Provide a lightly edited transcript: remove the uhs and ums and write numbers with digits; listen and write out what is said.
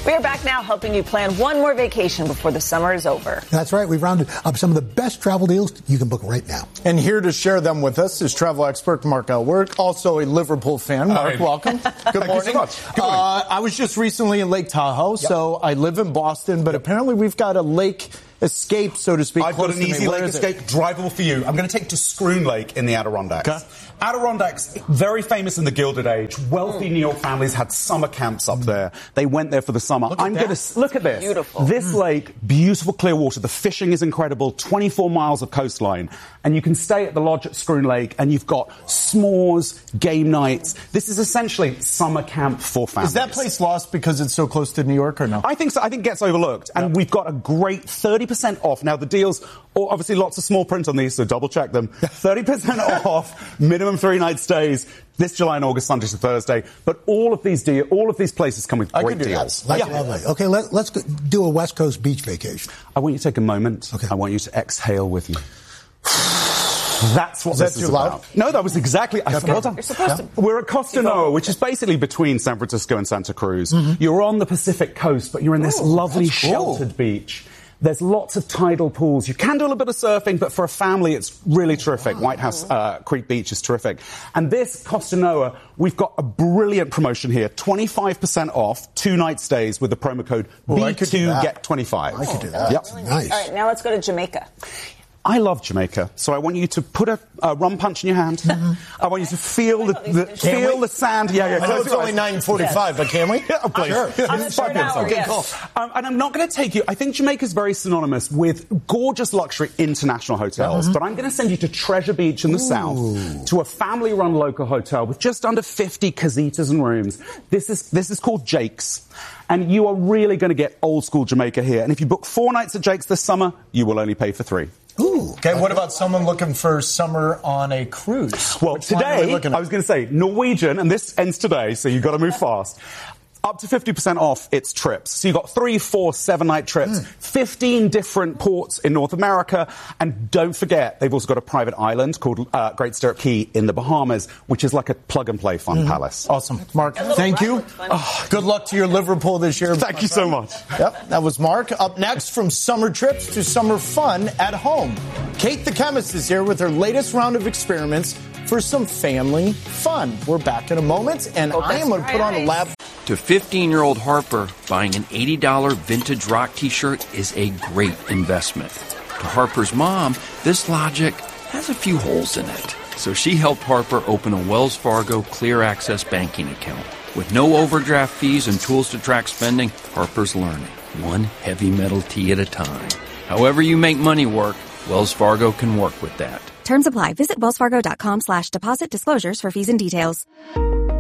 We are back now helping you plan one more vacation before the summer is over. That's right. We've rounded up some of the best travel deals you can book right now. And here to share them with us is travel expert Mark Elwork, also a Liverpool fan. Mark, welcome. Good morning. Thank you so much. Good morning. I was just recently in Lake Tahoe, so I live in Boston, but apparently we've got a lake escape, so to speak. I've got an easy lake escape drivable for you. I'm going to take you to Scroon Lake in the Adirondacks. Okay. Adirondacks, very famous in the Gilded Age. Wealthy New York families had summer camps up there. They went there for the summer. Look at this. Beautiful. This lake, beautiful clear water. The fishing is incredible. 24 miles of coastline. And you can stay at the lodge at Scroon Lake, and you've got s'mores, game nights. This is essentially summer camp for families. Is that place lost because it's so close to New York, or no? I think so. I think it gets overlooked. And we've got a great 30% off. Now, the deals, obviously lots of small print on these, so double check them. 30% off, minimum 3-night stays, this July and August, Sunday to Thursday. But all of these places come with great deals. Lovely. Okay, let's do a West Coast beach vacation. I want you to take a moment. Okay. I want you to exhale with you. That's what Is this that is too loud? about. No, that was exactly. Well done. You're supposed to. We're at Costa Noa, which is basically between San Francisco and Santa Cruz. You're on the Pacific coast, but you're in this lovely sheltered beach. There's lots of tidal pools. You can do a little bit of surfing, but for a family, it's really terrific. White House Creek Beach is terrific. And this Costa Noa, we've got a brilliant promotion here. 25% off 2-night stays with the promo code B2 Get 25. I could do that. Yep. Nice. All right, now let's go to Jamaica. I love Jamaica, so I want you to put a rum punch in your hand. I want you to feel the sand. Yeah. I know it's only 9:45, but can we? Yeah, please. Sure. On the third hour, Cool. And I'm not going to take you. I think Jamaica's very synonymous with gorgeous luxury international hotels, but I'm going to send you to Treasure Beach in the south, to a family-run local hotel with just under 50 casitas and rooms. This is called Jake's. And you are really going to get old-school Jamaica here. And if you book 4 nights at Jake's this summer, you will only pay for 3. Ooh. Okay, what about someone looking for summer on a cruise? Well, today, I was going to say Norwegian, and this ends today, so you've got to move fast. Up to 50% off its trips. So you've got 3, 4, 7-night trips, 15 different ports in North America, and don't forget, they've also got a private island called Great Stirrup Cay in the Bahamas, which is like a plug-and-play fun palace. Awesome. Mark, thank you. Good luck to your Liverpool this year. Thank you so much. Yep, that was Mark. Up next, from summer trips to summer fun at home. Kate the chemist is here with her latest round of experiments for some family fun. We're back in a moment, and I am going to put on a lab. To 15-year-old Harper, buying an $80 vintage rock T-shirt is a great investment. To Harper's mom, this logic has a few holes in it. So she helped Harper open a Wells Fargo Clear Access banking account. With no overdraft fees and tools to track spending, Harper's learning, one heavy metal tee at a time. However you make money work, Wells Fargo can work with that. Terms apply. Visit wellsfargo.com/deposit disclosures for fees and details.